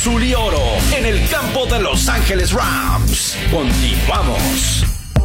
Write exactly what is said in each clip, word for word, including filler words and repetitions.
azul y oro en el campo de Los Ángeles Rams. Continuamos.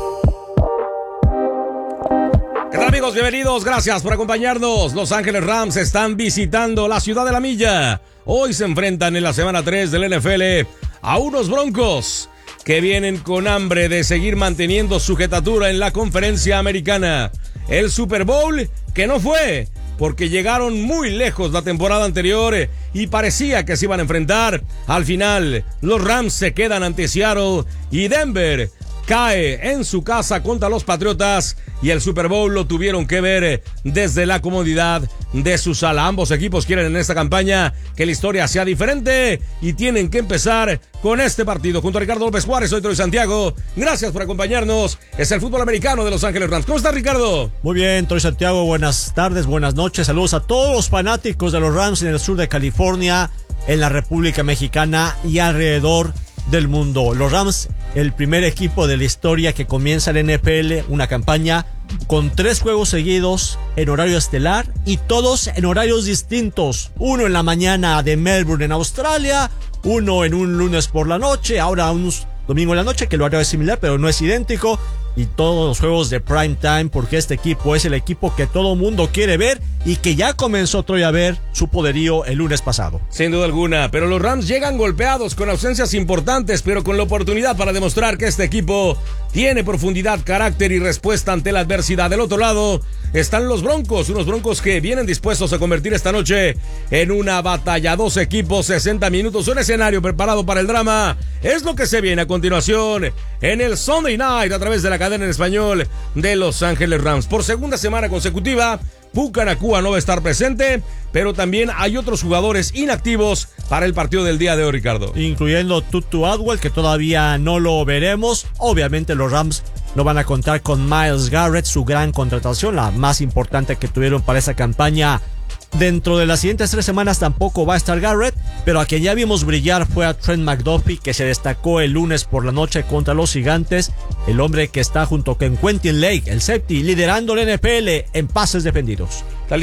¿Qué tal, amigos? Bienvenidos, gracias por acompañarnos. Los Ángeles Rams están visitando la ciudad de la milla. Hoy se enfrentan en la semana tres del N F L a unos Broncos que vienen con hambre de seguir manteniendo su jetatura en la conferencia americana. El Super Bowl que no fue, porque llegaron muy lejos la temporada anterior y parecía que se iban a enfrentar. Al final, los Rams se quedan ante Seattle y Denver cae en su casa contra los Patriotas y el Super Bowl lo tuvieron que ver desde la comodidad de su sala. Ambos equipos quieren en esta campaña que la historia sea diferente y tienen que empezar con este partido. Junto a Ricardo López Juárez, soy Troy Santiago. Gracias por acompañarnos. Es el fútbol americano de Los Ángeles Rams. ¿Cómo estás, Ricardo? Muy bien, Troy Santiago. Buenas tardes, buenas noches. Saludos a todos los fanáticos de los Rams en el sur de California, en la República Mexicana y alrededor del mundo. Los Rams, el primer equipo de la historia que comienza el N F L, una campaña con tres juegos seguidos en horario estelar y todos en horarios distintos. Uno en la mañana de Melbourne en Australia, uno en un lunes por la noche, ahora un domingo en la noche, que el horario es similar pero no es idéntico, y todos los juegos de prime time, porque este equipo es el equipo que todo mundo quiere ver y que ya comenzó Troy a ver su poderío el lunes pasado. Sin duda alguna, pero los Rams llegan golpeados con ausencias importantes, pero con la oportunidad para demostrar que este equipo tiene profundidad, carácter y respuesta ante la adversidad. Del otro lado están los Broncos, unos Broncos que vienen dispuestos a convertir esta noche en una batalla. Dos equipos, sesenta minutos, un escenario preparado para el drama. Es lo que se viene a continuación en el Sunday Night a través de la cadena en español de Los Ángeles Rams. Por segunda semana consecutiva, Puka Nacua no va a estar presente, pero también hay otros jugadores inactivos para el partido del día de hoy, Ricardo. Incluyendo Tutu Atwell, que todavía no lo veremos. Obviamente los Rams no van a contar con Myles Garrett, su gran contratación, la más importante que tuvieron para esa campaña. Dentro de las siguientes tres semanas tampoco va a estar Garrett, pero a quien ya vimos brillar fue a Trent McDuffie, que se destacó el lunes por la noche contra los Gigantes, el hombre que está junto con Quentin Lake, el safety, liderando el N F L en pases defendidos.